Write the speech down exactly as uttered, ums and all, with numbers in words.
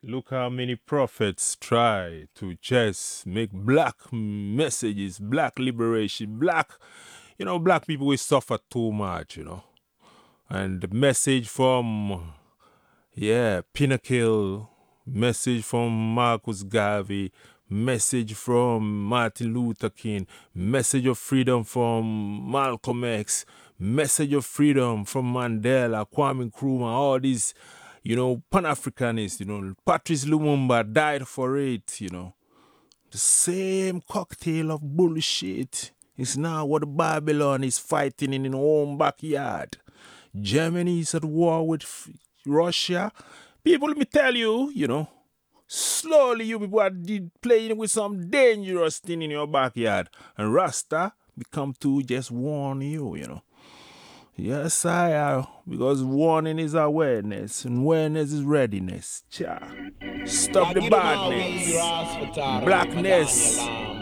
Look how many prophets try to just make black messages, black liberation, black, you know, black people will suffer too much, you know. And the message from, yeah, Pinnacle, message from Marcus Garvey, message from Martin Luther King, message of freedom from Malcolm X, message of freedom from Mandela, Kwame Nkrumah, all these, you know, Pan-Africanists, you know, Patrice Lumumba died for it, you know. The same cocktail of bullshit is now what Babylon is fighting in its own backyard. Germany is at war with f- Russia. People, let me tell you, you know, slowly you people are de- playing with some dangerous thing in your backyard. And Rasta become to just warn you, you know. Yes, I am. Because warning is awareness, and awareness is readiness. Cha. Stop the badness. Blackness